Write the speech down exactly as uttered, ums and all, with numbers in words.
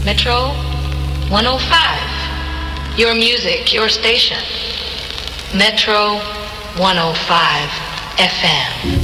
Metro one oh five. Your music, your station. Metro one oh five F M.